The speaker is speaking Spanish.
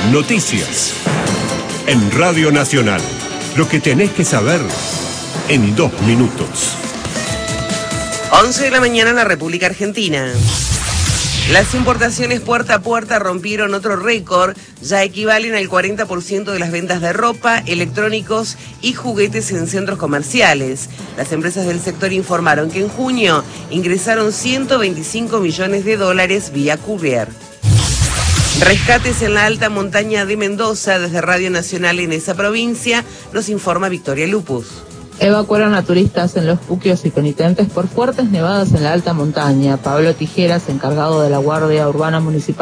Noticias. En Radio Nacional. Lo que tenés que saber en 2 minutos. 11 de la mañana en la República Argentina. Las importaciones puerta a puerta rompieron otro récord, ya equivalen al 40% de las ventas de ropa, electrónicos y juguetes en centros comerciales. Las empresas del sector informaron que en junio ingresaron $125 millones vía courier. Rescates en la alta montaña de Mendoza. Desde Radio Nacional en esa provincia nos informa Victoria Lupus. Evacuaron a turistas en Los Puquios y Penitentes por fuertes nevadas en la alta montaña. Pablo Tijeras, encargado de la Guardia Urbana Municipal